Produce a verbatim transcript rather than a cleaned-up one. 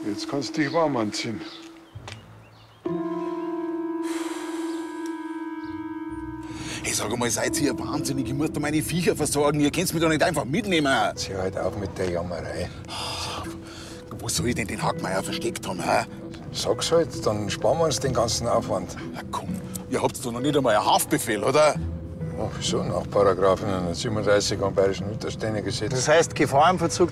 Jetzt kannst du dich warm anziehen. Hey, sag mal, seid ihr wahnsinnig? Ich muss da meine Viecher versorgen. Ihr könnt mich doch nicht einfach mitnehmen. Hör halt auf mit der Jammerei. Wo soll ich denn den Hackmeier versteckt haben? Hä? Sag's halt, dann sparen wir uns den ganzen Aufwand. Na komm, ihr habt doch noch nicht einmal einen Haftbefehl, oder? Ja, wieso? Nach Paragraph hundertsiebenunddreißig am Bayerischen Unterständegesetz. Das heißt, Gefahrenverzug